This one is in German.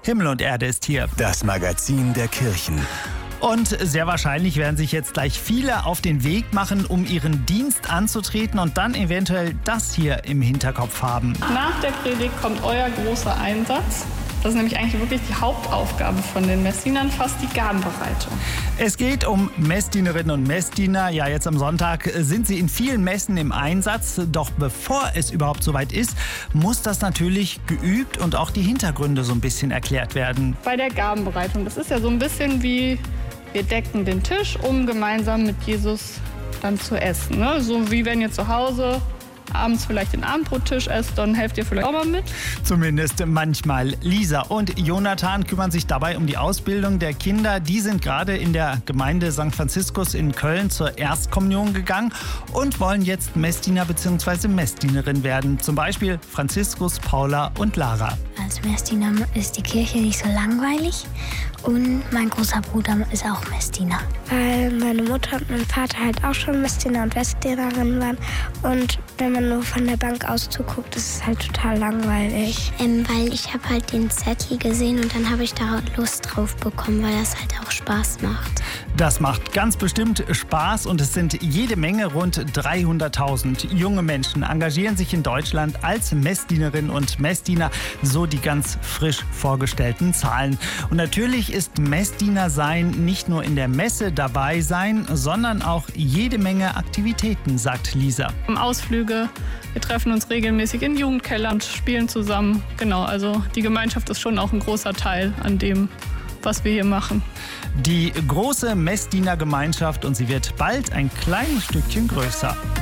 Himmel und Erde ist hier. Das Magazin der Kirchen. Und sehr wahrscheinlich werden sich jetzt gleich viele auf den Weg machen, um ihren Dienst anzutreten und dann eventuell das hier im Hinterkopf haben. Nach der Predigt kommt euer großer Einsatz. Das ist nämlich eigentlich wirklich die Hauptaufgabe von den Messdienern, fast die Gabenbereitung. Es geht um Messdienerinnen und Messdiener. Ja, jetzt am Sonntag sind sie in vielen Messen im Einsatz. Doch bevor es überhaupt soweit ist, muss das natürlich geübt und auch die Hintergründe so ein bisschen erklärt werden. Bei der Gabenbereitung, das ist ja so ein bisschen wie, wir decken den Tisch, um gemeinsam mit Jesus dann zu essen. Ne? So wie wenn ihr zu Hause abends vielleicht den Abendbrottisch esst, dann helft ihr vielleicht auch mal mit. Zumindest manchmal. Lisa und Jonathan kümmern sich dabei um die Ausbildung der Kinder. Die sind gerade in der Gemeinde St. Franziskus in Köln zur Erstkommunion gegangen und wollen jetzt Messdiener bzw. Messdienerin werden. Zum Beispiel Franziskus, Paula und Lara. Als Messdiener ist die Kirche nicht so langweilig und mein großer Bruder ist auch Messdiener. Weil meine Mutter und mein Vater halt auch schon Messdiener und Messdienerin waren und wenn man nur von der Bank aus zuguckt, ist es halt total langweilig. Weil ich habe halt den Zettel gesehen und dann habe ich da Lust drauf bekommen, weil das halt auch Spaß macht. Das macht ganz bestimmt Spaß und es sind jede Menge, rund 300.000 junge Menschen engagieren sich in Deutschland als Messdienerinnen und Messdiener, so die ganz frisch vorgestellten Zahlen. Und natürlich ist Messdiener sein nicht nur in der Messe dabei sein, sondern auch jede Menge Aktivitäten, sagt Lisa. Ausflüge, wir treffen uns regelmäßig in Jugendkellern und spielen zusammen. Genau, also die Gemeinschaft ist schon auch ein großer Teil an dem, was wir hier machen. Die große Messdienergemeinschaft und sie wird bald ein kleines Stückchen größer.